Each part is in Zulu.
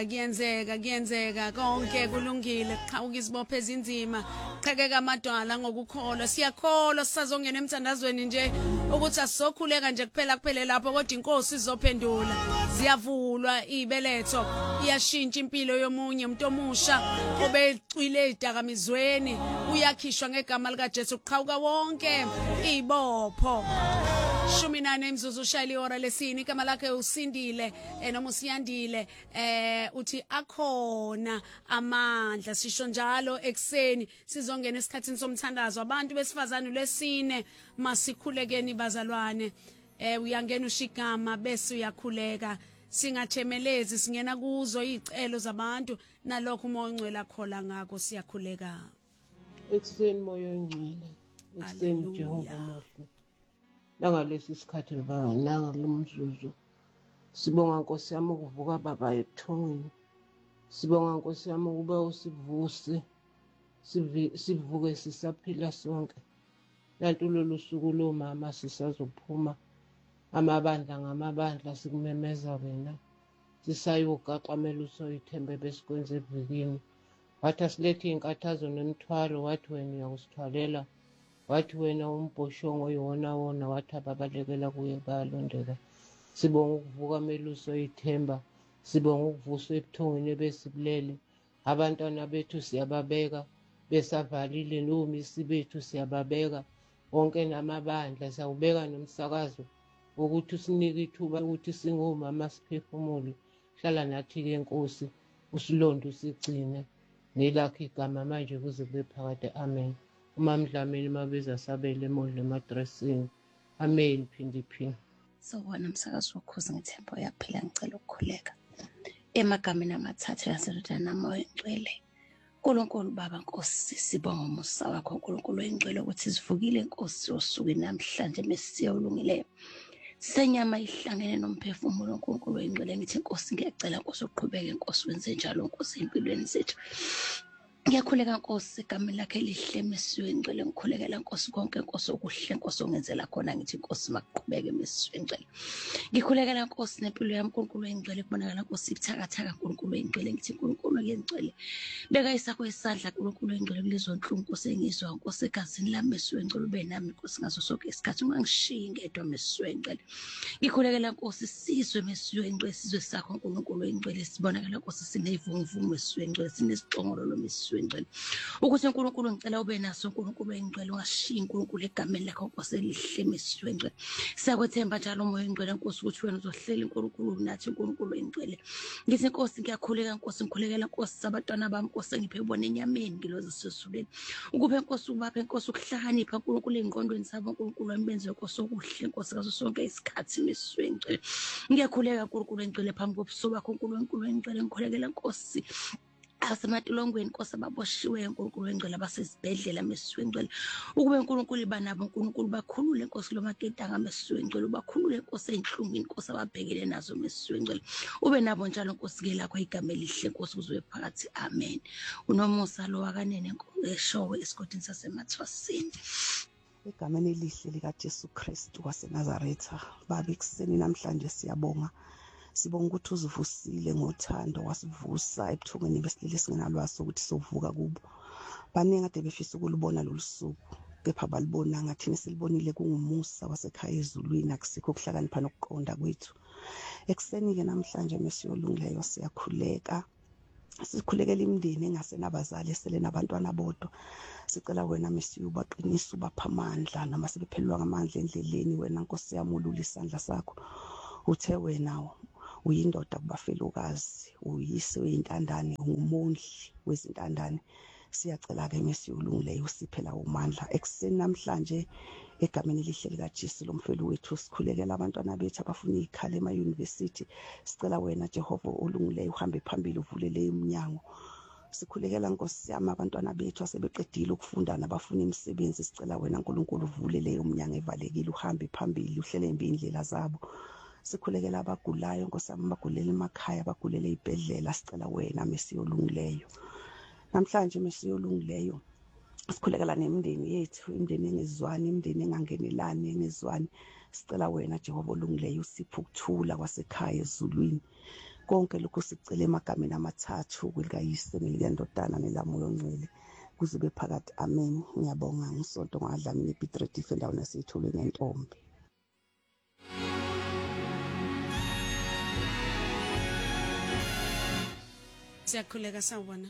Kuyenzeka konke kulungile qhawuka izibophe ezinzima qhekeka amadwala ngokukholwa siyakholwa sisazongena emthandazweni nje ukuthi asizokhuleka nje kuphela lapho kodwa inkosi izophendula ziyavulwa ibeletho iyashintsha impilo yomunye umuntu omusha obecwile idakamizweni uyakhishwa ngegama lika Jesu qhawuka wonke ibopho 18 imzuzu ushayile ihora lesine igama lakhe usindile noma usiyandile uthi akhona amandla sisho njalo ekseni sizongena esikhatsini somthandazo abantu besifazane lesine masikhulekeni bazalwane uyangena ushigama bese uyakhuleka singathemelezi singena kuzo izicelo zabantu nalokho umoya ongcwele akhola ngako siyakhuleka ekseni moya ongcwele ekseni Jehova muhle nangalesi sikhathi nanga lumzuzu sibonga Nkosi yami ukuvuka baba ebuthongweni sibonga Nkosi yami ukuba usivuse sivuke sisaphila sonke lantu lolu suku lo mama sisazophuma amabandla ngamabandla sikumemeza wena sisayogaxamela usoyithembe besikwenze evikini wathi asilethe inkathazo nemithwalo wathi wena uyakusithwalela wathi wena umbhoshongo yiwona wona wathi ababalekela kuye bayalondela sibonga ukuvuka meluso ithemba sibonga ukuvuswa ebuthongweni besibulele abantwana bethu siyababeka besavalile nomisi bethu siyababeka wonke namabandla siyawubeka nomsakazo ukuthi usinike ithuba ukuthi singomama siphefumule hlala nathi-ke Nkosi usilonde usigcine nelakho igama manje kuze kube phakade amen uMamdlamini mabeza sabele emoli emadressing amen phindiphi sawubona umsakazo wokhozi ngithemba uyaphila ngicela ukukhuleka emagameni amathathu yaselodana moya engcwele uNkulunkulu Baba Nkosi sibonga umusa wakho uNkulunkulu engcwele ukuthi sivukile Nkosi osuku namhlanje mesiya ulungileyo senyama ihlangene nomphefumulo uNkulunkulu engcwele ngithi Nkosi ngiyacela Nkosi uqhubeke Nkosi wenze njalo Nkosi empilweni zethu ngiyakhuleka Nkosi igama lakhe lihle mesiwe engcwele ngikhulekela Nkosi konke Nkosi okuhle Nkosi ongenzela khona ngithi Nkosi makuqhubeke mesiwe engcwele ngikhulekela Nkosi nempilo yami uNkulunkulu engcwele kubonakala Nkosi ibuthakathaka uNkulunkulu engcwele ngithi uNkulunkulu engcwele beka isakho isandla uNkulunkulu engcwele kulezo nhlungu Nkosi engizwa Nkosi egazini lami mesiwe engcwele ube nami Nkosi ngaso sonke isikhathi ungangishiyi ngedwa mesiwe engcwele ngikhulekela Nkosi sizwe mesiwe engcwele sizwe sakho uNkulunkulu engcwele sibonakala Nkosi sineyivunguvungu mesiwe engcwele sinesixongololo mesiwe engcwele ukuthi uNkulunkulu ngicela ube naso uNkulunkulu engcwele ungashiyi uNkulunkulu egameni lakho Nkosi elihle mesiwe engcwele siyakwethemba njalo umoya engcwele Nkosi ukuthi wena uzohlela uNkulunkulu nathi uNkulunkulu engcwele ngithi Nkosi ngiyakhuleka Nkosi ngikhulekela Nkosi abantwana bami Nkosi ngiphe bona enyameni ngiloze sesuleni ukube Nkosi ubaphe Nkosi ukuhlakanipha uNkulunkulu engqondweni zabo uNkulunkulu ambenze Nkosi okuhle Nkosi ngaso sonke isikhathi mesiwe engcwele ngiyakhuleka uNkulunkulu engcwele phambi kobuso bakho uNkulunkulu engcwele ngikhulekela Nkosi asematolongweni Nkosi ababoshiwe uNkulunkulu engcwele abasezibhedlela mesiwe engcwele ukube uNkulunkulu banabo uNkulunkulu bakhulule Nkosi lo maketanga mesiwe engcwele bakhulule Nkosi enhlungwini Nkosi ababhekele nazo mesiwe engcwele ube nabo njalo Nkosi ke lakho igama elihle Nkosi kuzobe phakathi amen unomusa lo wakanene eshowe esigodini sasemathwasini egameni elihle lika Jesu Kristu waseNazaretha baba ekseni namhlanje siyabonga sibonga ukuthi uzivusile ngothando wasivusa ebuthongweni besilile singenalwazi ukuthi sovuka kubo baningi ade befisa ukulibona lolusuku kepha balibona ngathini silibonile kungumusa wasekhaya ezulwini akusikho ukuhlakanipha nokuqonda kwethu ekseni ke namhlanje mesiyolungileyo siyakhuleka sikhulekela imindeni engasenabazali esele nabantwana bodwa sicela wena mesiya ubaqinisa ubapha amandla noma sebephelelwa ngamandla endleleni wena Nkosi yamulula isandla sakho uthe wena uyindoda kubafelokazi uyise wezintandane ungumondli wezintandane siyacela ke mesiya ulungileyo usiphela umandla ekseni namhlanje egameni elihle lika Jesu lomfelo wethu sikhulekela abantwana bethu abafuna ikhala ema-university sicela wena Jehova olungileyo uhambe phambili uvulele iminyango sikhulekela Nkosi yami abantwana bethu asebeqedile ukufunda nabafuna imisebenzi sicela wena uNkulunkulu uvule leyo minyango evalekile uhambe phambili uhlele indlela zabo sikhulekela abagulayo Nkosi yami bagulela emakhaya bagulele izibhedlela sicela wena mesiya olungileyo namhlanje mesiya olungileyo sikhulekela nemindeni yethu imindeni engezwani imindeni engangenelani engezwani sicela wena Jehova olungileyo usiphe ukuthula kwasekhaya ezulwini konke lokhu sicela emagameni amathathu kulikayise nelikandodana nelamoya ongcwele kuze kube phakade. Amen. Ngiyabonga. Ngisonto ngadlamini ePitretief endaweni yaseyithule nentombi. Siyakhuleka sawubona.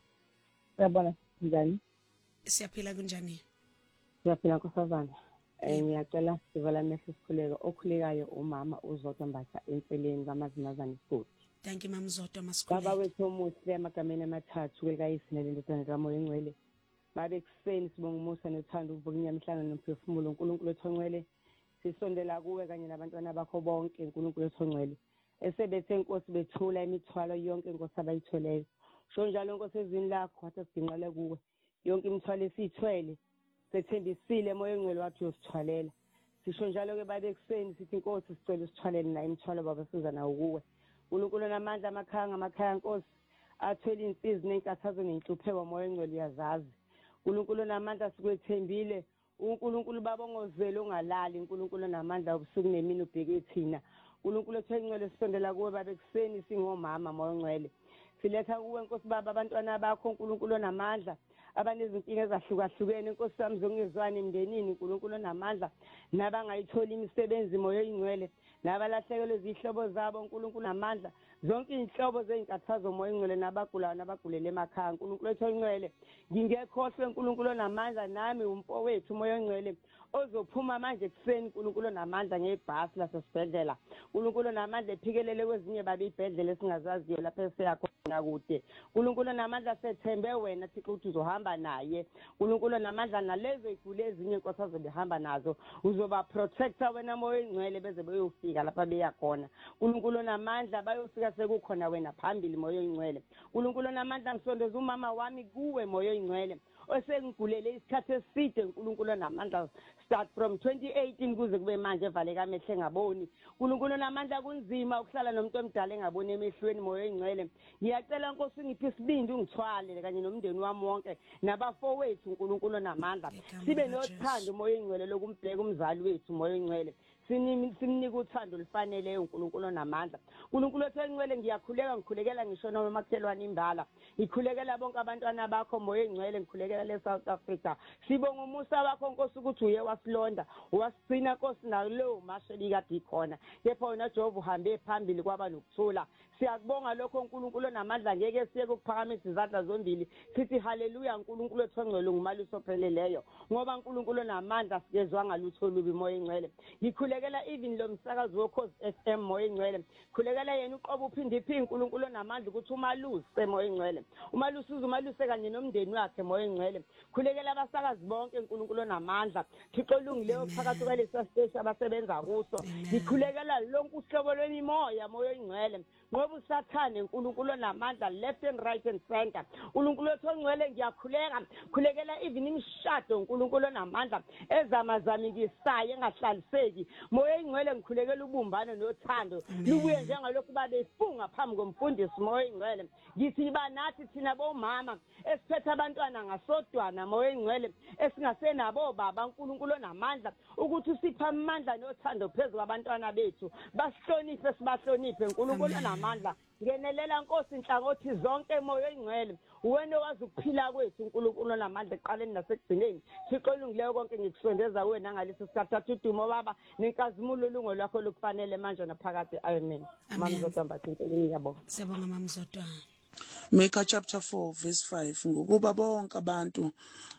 Yabona njani? Siyaphila kunjani? Siyaphila kusazana. Ngiyacela sivala mehlo sikhuleka. Okhulekayo umama uZodwa Mbatha empeleni kaMazimazane Isigodi. Thank you Mama Zodwa masikhuleka. Baba wethu omuhle emagameni amathathu kulikayise nelendodana kaMoya Ongcwele. Babe kuseni sibonga umusa nothando ukuvuka inyamhlanga nomphefumulo uNkulunkulu wethu ongcwele. Sisondela kuwe kanye nabantwana bakho bonke uNkulunkulu wethu ongcwele. Esebethe inkosi bethula imithwalo yonke inkosi abayithweleyo. Sho njalo inkosi ezini lakho wathi sigcinqele kuwe. Yonke imithwalo esithwele sethembisile Moya Ongcwele wathi uyosithwalela. Sisho njalo ke babe kuseni sithi inkosi sicela usithwalele na imithwalo baba siza nawo kuwe. uNkulunkulu namandla amakhaya inkosi athwele insizwe nenkathazo nenhlupheko Moya Ongcwele uyazazi. uNkulunkulu namandla sikwethembile. uNkulunkulu babongozele ungalali. uNkulunkulu namandla ubusuku nemini ubheke thina. uNkulunkulu ethengcwele sisondela kuwe babe kuseni singomama Moya Ongcwele. Siletha kuwe Nkosi baba abantwana bakho uNkulunkulu namandla abanezinkinga ezahlukahlukene Nkosi sami zongezwani emndenini uNkulunkulu namandla nabangayitholi imisebenzi Moya Ongcwele nabalahlekelwe izihlobo zabo uNkulunkulu namandla zonke inhlobo zezinkathazo Moya Ongcwele nabagulayo nabagulele emakhaya uNkulunkulu ethengcwele ngingekhohlwe uNkulunkulu namandla nami umfowethu Moya Ongcwele ozophuma manje kuseni uNkulunkulu namandla ngebhasi lasesibhedlela uNkulunkulu namandla ephikelele kwezinye babe ibhedlela esingazaziyo lapha esiyakhona kude uNkulunkulu namandla sethembe wena Thixo ukuthi uzohamba naye uNkulunkulu namandla nalezo igule ezinye inkosi azobehamba nazo uzoba protector wena Moya Ongcwele beze bayofika lapha beyakhona uNkulunkulu namandla bayofika sekukhona wena phambili Moya Ongcwele uNkulunkulu namandla ngisondeza umama wami kuwe Moya Ongcwele osengigulele isikhathi eside uNkulunkulu namandla start from 2018 kuze kube manje evaleka amehlo engaboni uNkulunkulu namandla kunzima ukuhlala nomuntu omdala engaboni emehlweni Moya Ongcwele ngiyacela Nkosi ngiphi isibindi ungithwale kanye nomndeni wami wonke nabafowethu uNkulunkulu namandla sibe nothando Moya Ongcwele lokumbheka umzali wethu Moya Ongcwele simnika uthando olufaneleyo uNkulunkulu namandla uNkulunkulu wethu ongcwele ngikhulekela ngisho noma makhelwane imbala ngikhulekela bonke abantwana bakho Moya Ongcwele ngikhulekela leSouth Africa sibonga umusa wakho Nkosi ukuthi uye wasilonda wasigcina Nkosi nalo masheli kade ikhona kepha wena Jehova uhambe phambili kwaba nokuthula siyakubonga lokho uNkulunkulu namandla ngeke siye ukuphakamisa izandla zombili sithi haleluya uNkulunkulu wethu ongcwele ngumali sopheleleyo ngoba uNkulunkulu namandla sikezwa ngalutho lubi Moya Ongcwele ngikhulekela even lo msakazi wokhozi FM Moya Ongcwele khulekela yena uqobo uphinde uNkulunkulu namandla ukuthi umaluse Moya Ongcwele umaluse kanye nomndeni wakhe Moya Ongcwele khulekela abasakazi bonke uNkulunkulu namandla Thixo olungileyo phakathi kwalesa station abasebenza kuso ngikhulekela lonke uhlobo lwemimoya Moya Ongcwele ngoba usathane uNkulunkulu namandla left and right and center uNkulunkulu wethu ongcwele khulekela even imishado uNkulunkulu namandla ezamazamikisayo engahlaliseki Moya Ongcwele ngikhulekela ubumbano nothando lubuye njengalokhu babefunga phambi komfundisi Moya Ongcwele ngithi banathi thina bomama esiphethe abantwana ngasodwana Moya Ongcwele esingasenabo baba uNkulunkulu namandla ukuthi usipha amandla nothando phezulu abantwana bethu basihloniphe sibahloniphe uNkulunkulu namandla ngenelela Nkosi inhlangothi zonke Moya Ongcwele wena wazi ukuphila kwethu uNkulunkulu namandla eqaleni nasekugcineni Thixo olungileyo konke ngikusondeza kuwe nangalesi sikhathi athudumo baba nenkazimulo lungo lwakho lokufanele manje naphakade amen Mama Zodwa Mbatha ngiyabonga siyabonga Mama Zodwa Micah chapter 4 verse 5 ngokuba bonke abantu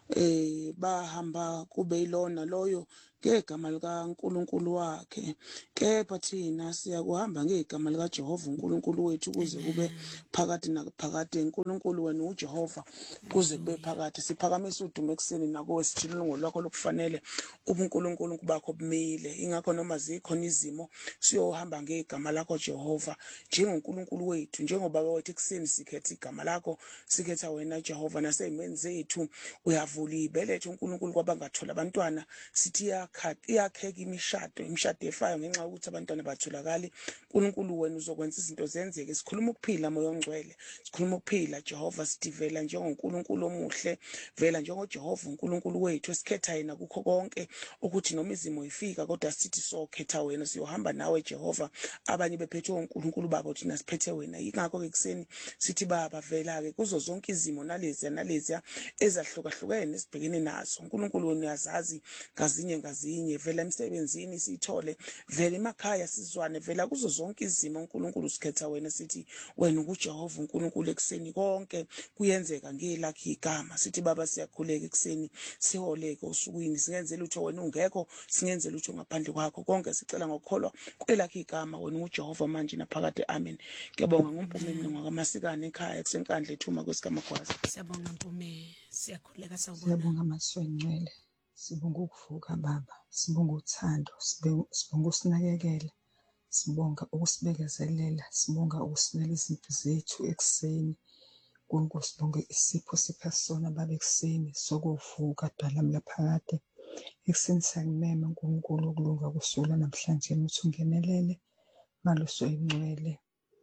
bahamba kube ilona loyo ngegama likaNkulunkulu wakhe kepha thina siyakuhamba ngegama likaJehova uNkulunkulu wethu kuze kube phakathi naphakade uNkulunkulu wena uJehova kuze kube phakathi siphakamisa udumo ekseni nakuwe sithilungo lwakho lokufanele ubuNkulunkulu kubakho bumile ingakho noma zikhona izimo siyohamba ngegama lakho Jehova njengoNkulunkulu wethu njengobaba wethu ekseni sikhetha igama lakho sikhetha wena Jehova nasezimeni zethu uyavuka uyavula ibeletho uNkulunkulu kwabangathola abantwana sithi iyakheka imishado efayo ngenxa yokuthi abantwana batholakali. uNkulunkulu wena uzokwenza izinto zenzeke. Sikhuluma ukuphila moya ongcwele, sikhuluma ukuphila Jehova, sithi vela njengoNkulunkulu omuhle, vela njengoJehova uNkulunkulu wethu esikhetha yena kukho konke, ukuthi noma izimo ifika kodwa sithi sokhetha wena, siyohamba nawe Jehova. Abanye bephethwe uNkulunkulu babo thina siphethe wena. Yingakho ke kuseni sithi Baba vela ke kuzo zonke izimo naleziya ezahlukahlukene esibhekene nazo. uNkulunkulu wena uyazazi ngazinye vela emsebenzini sithole, vela emakhaya sizwane, vela kuzo zonke izimo uNkulunkulu sikhetha wena. Sithi wena uJehova uNkulunkulu ekuseni konke kuyenzeka ngelakhi igama. Sithi Baba siyakhuleka ekuseni siholeke osukwini, singenze lutho wena ungekho, singenze lutho ngaphandle kwakho. Konke sicela ngokukholwa kwelakhi igama, wena uJehova manje naphakade. Amen. Ngiyabonga ngoMpumeni ngwakamasikane ekhaya kusenkandla ethuma kwesikamagwaza. Siyabonga Mpumi, siyakhuleka sawubona. Siyabonga Maswengcwele, sibonga ukuvuka Baba, sibonga uthando, sibonga usinakekela, sibonga ukusibekezelela, sibonga ukusilela izinto zethu ekuseni. Nkulunkulu sibonga isipho sipha sona Baba ekuseni sokuvuka dala mlaphakade. Ekuseni siyakumema Nkulunkulu ukulunga kusula namhlanje ukuthi ungenelele Maswengcwele.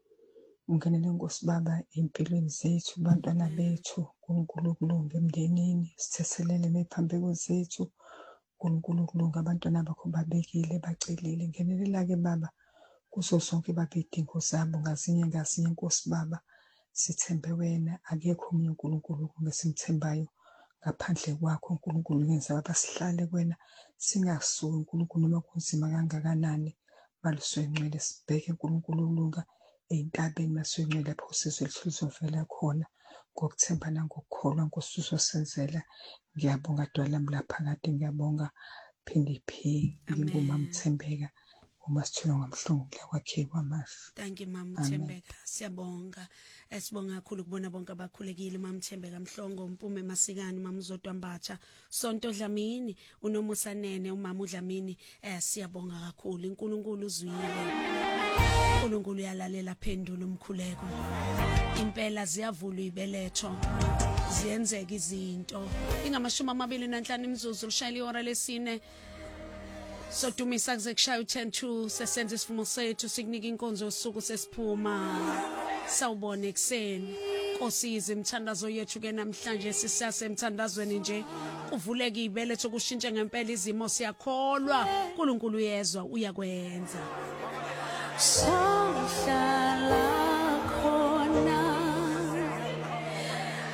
Ungenele Nkosi Baba empilweni zethu, bantwana bethu, uNkulunkulu ukulunga emndenini, sithethelele nephambeko zethu, uNkulunkulu ukulunga abantwana bakho babekile bacelile. Ngenelela ke Baba kuzo zonke Baba idingo zabo ngazinye Nkosi Baba, sithembe wena, akekho omunye uNkulunkulu ongesimthembayo ngaphandle kwakho. uNkulunkulu ngenza Baba sihlale kuwena singasuki uNkulunkulu noma kunzima kangakanani. Maswengcwele sibheke uNkulunkulu ulunga ey'ntabeni Maswengcwele lapho usizo lethu lizovela khona, ngokuthemba nangokukholwa Nkosi uzosenzela. Ngiyabonga dwala mlaphakade, ngiyabonga phinde ngingumama Mthembeka uma sithula ngamhlungu kuya kwakhe kwamasha. Thank you Mama Mthembeka, siyabonga. Sibonga kakhulu kubona bonke abakhulekile Mama Mthembeka Mhlongo, Mpumi Masikane, Mama Zodwa Mbatsha, Sonto Dlamini, uNomusa Nene, uMama uDlamini. Siyabonga kakhulu, uNkulunkulu uzwile, uNkulunkulu uyalalela phendulo umkhuleko. Impela ziyavula ibeletho, ziyenzeka izinto. Ingamashumi 25 imizuzu lishayile ihora lesine. Sodumisa kuze kushaya u-10 sesenza isivumo sethu sikunika inkonzo yosuku sesiphuma. Sawubona ekuseni. Nkosi izimthandazo yethu ke namhlanje sisasemthandazweni nje. Kuvuleka ibeletho kushintshe ngempela izimo, siyakholwa uNkulunkulu uyezwa uyakwenza. Sohlala khona